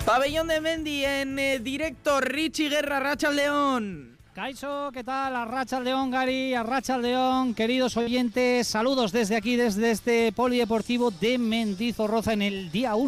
Pabellón de Mendy en directo, Richie Guerra, Arratsaldeon. Kaixo, ¿qué tal? Arratsaldeon, Gary, Arratsaldeon, queridos oyentes, saludos desde aquí, desde este polideportivo de Mendizorroza en el día 1